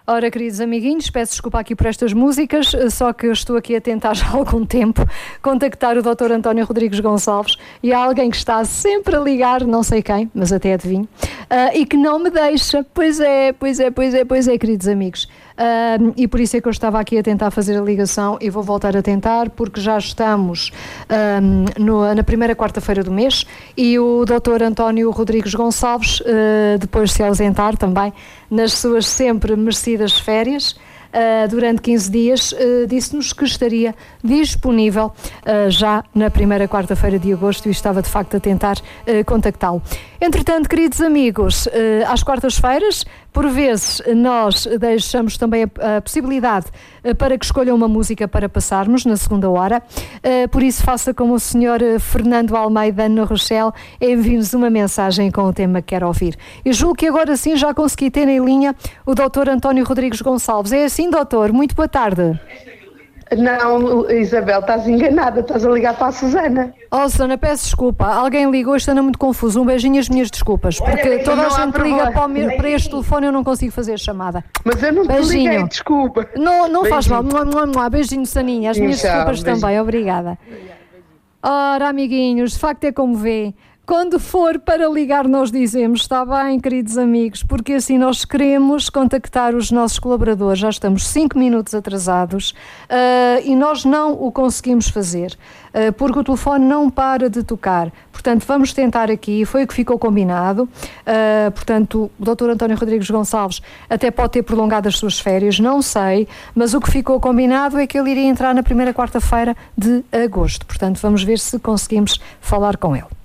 Ora, queridos amiguinhos, peço desculpa aqui por estas músicas, só que eu estou aqui a tentar já há algum tempo contactar o Dr. António Rodrigues Gonçalves e há alguém que está sempre a ligar, não sei quem, mas até adivinho, e que não me deixa. Pois é, queridos amigos. E por isso é que eu estava aqui a tentar fazer a ligação e vou voltar a tentar, porque já estamos na primeira quarta-feira do mês e o Dr. António Rodrigues Gonçalves, depois de se ausentar também nas suas sempre merecidas férias, durante 15 dias, disse-nos que estaria disponível já na primeira quarta-feira de agosto e estava de facto a tentar contactá-lo. Entretanto, queridos amigos, às quartas-feiras, por vezes, nós deixamos também a possibilidade para que escolham uma música para passarmos na segunda hora. Por isso, faça como o Sr. Fernando Almeida no Rochelle, envie-nos uma mensagem com o tema que quer ouvir. Eu julgo que agora sim já consegui ter em linha o Dr. António Rodrigues Gonçalves. É assim, doutor? Muito boa tarde. Não, Isabel, estás enganada, estás a ligar para a Susana. Oh, Susana, peço desculpa, alguém ligou, isto anda muito confuso. Um beijinho e as minhas desculpas, porque toda a gente liga para este telefone e eu não consigo fazer a chamada. Mas eu não te liguei, desculpa. Não faz mal, beijinho, Saninha, as minhas desculpas também, obrigada. Ora, amiguinhos, de facto é como vê. Quando for para ligar nós dizemos, está bem, queridos amigos, porque assim nós queremos contactar os nossos colaboradores, já estamos 5 minutos atrasados e nós não o conseguimos fazer, porque o telefone não para de tocar. Portanto, vamos tentar aqui, foi o que ficou combinado. Portanto, o Dr. António Rodrigues Gonçalves até pode ter prolongado as suas férias, não sei, mas o que ficou combinado é que ele iria entrar na primeira quarta-feira de agosto. Portanto, vamos ver se conseguimos falar com ele.